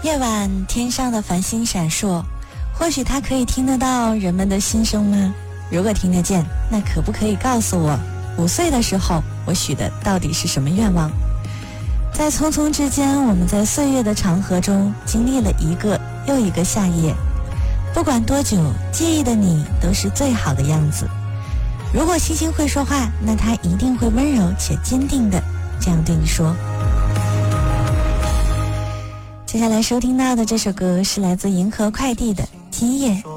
夜晚天上的繁星闪烁，或许它可以听得到人们的心声吗？如果听得见，那可不可以告诉我，5岁的时候我许的到底是什么愿望？在匆匆之间，我们在岁月的长河中经历了一个又一个夏夜，不管多久，记忆的你都是最好的样子。如果星星会说话，那它一定会温柔且坚定的这样对你说。接下来收听到的这首歌是来自银河快递的《今夜》。